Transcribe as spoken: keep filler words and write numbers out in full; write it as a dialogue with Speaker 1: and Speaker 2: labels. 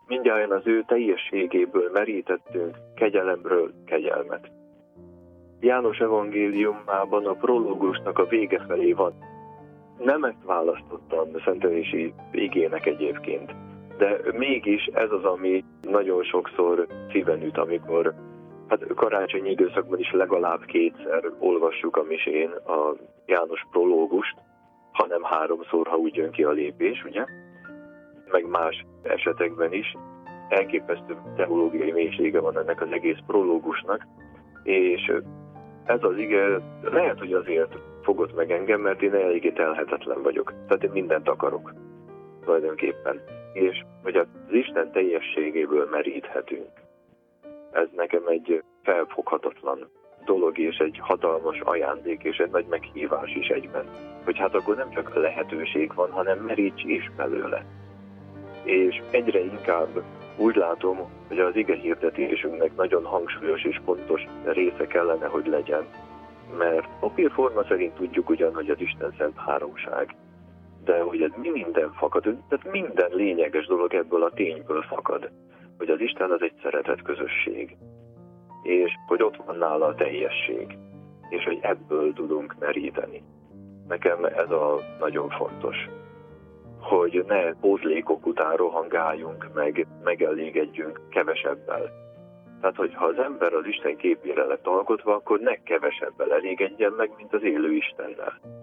Speaker 1: mindjárt az ő teljességéből merítettünk kegyelemről kegyelmet. János evangéliumában a prológusnak a vége felé van. Nem ezt választottam a szentelési igének egyébként, de mégis ez az, ami nagyon sokszor szíven üt, amikor hát karácsonyi időszakban is legalább kétszer olvassuk a misén a János prológust, hanem háromszor, ha úgy jön ki a lépés, ugye? Meg más esetekben is. Elképesztő teológiai mélysége van ennek az egész prológusnak, és ez az ige lehet, hogy azért fogott meg engem, mert én eléggé telhetetlen vagyok. Tehát én mindent akarok tulajdonképpen. És hogy az Isten teljességéből meríthetünk. Ez nekem egy felfoghatatlan dolog, és egy hatalmas ajándék, és egy nagy meghívás is egyben. Hogy hát akkor nem csak lehetőség van, hanem meríts is belőle. És egyre inkább úgy látom, hogy az ige hirdetésünknek nagyon hangsúlyos és pontos része kellene, hogy legyen. Mert papírforma szerint tudjuk ugyan, hogy az Isten szent háromság. De hogy ez mi minden fakad, tehát minden lényeges dolog ebből a tényből fakad. Hogy az Isten az egy szeretett közösség. És hogy ott van nála a teljesség. És hogy ebből tudunk meríteni. Nekem ez a nagyon fontos. Hogy ne pózlékok után rohangáljunk, meg megelégedjünk kevesebbel. Tehát, hogyha az ember az Isten képére lett alkotva, akkor ne kevesebbel elégedjen meg, mint az élő Istennel.